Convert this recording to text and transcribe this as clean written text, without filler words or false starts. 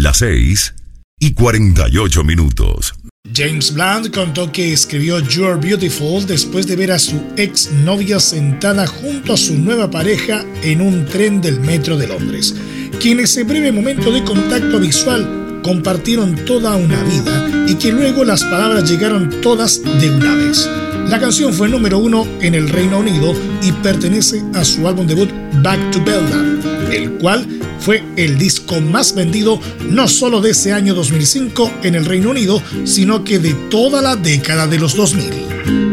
Las 6:48. James Blunt contó que escribió You're Beautiful después de ver a su ex novia sentada junto a su nueva pareja en un tren del metro de Londres. Que en ese breve momento de contacto visual compartieron toda una vida y que luego las palabras llegaron todas de una vez. La canción fue número 1 en el Reino Unido y pertenece a su álbum debut Back to Belgium, el cual fue el disco más vendido no solo de ese año 2005 en el Reino Unido, sino que de toda la década de los 2000.